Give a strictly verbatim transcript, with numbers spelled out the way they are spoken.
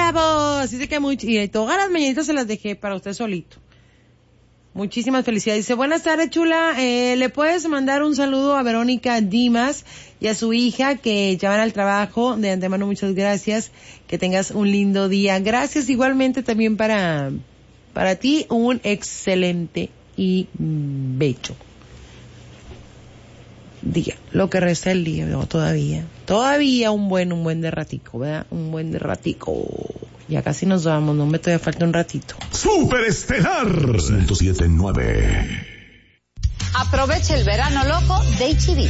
¡Bravo! Así de que muy... Y todas las mañanitas se las dejé para usted solito. Muchísimas felicidades. Dice, buenas tardes, chula. Eh, ¿Le puedes mandar un saludo a Verónica Dimas y a su hija que ya van al trabajo? De antemano, muchas gracias. Que tengas un lindo día. Gracias igualmente también para, para ti. Un excelente y bello día. Lo que resta del día, no, todavía. Todavía un buen, un buen de ratico, ¿verdad? Un buen de ratico. Ya casi nos vamos, no me todavía falta un ratito. Superestelar ciento siete punto nueve. Aproveche el verano loco de H D.